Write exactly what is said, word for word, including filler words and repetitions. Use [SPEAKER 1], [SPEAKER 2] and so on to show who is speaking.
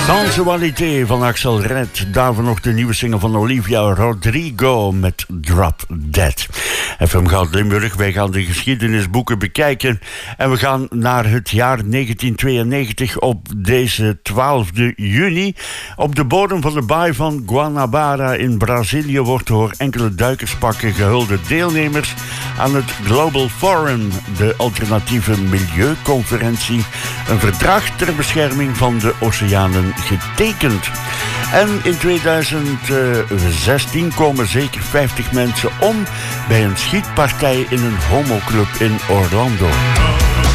[SPEAKER 1] Sensualité van Axel Red. Daarvoor nog de nieuwe single van Olivia Rodrigo met Drop Dead. F M Goud Limburg, wij gaan de geschiedenisboeken bekijken. En we gaan naar het jaar negentien tweeënnegentig op deze twaalfde juni. Op de bodem van de baai van Guanabara in Brazilië wordt door enkele duikerspakken gehulde deelnemers aan het Global Forum, de alternatieve milieuconferentie, een verdrag ter bescherming van de oceanen getekend. En in tweeduizend zestien komen zeker vijftig mensen om bij een schietpartij in een homoclub in Orlando.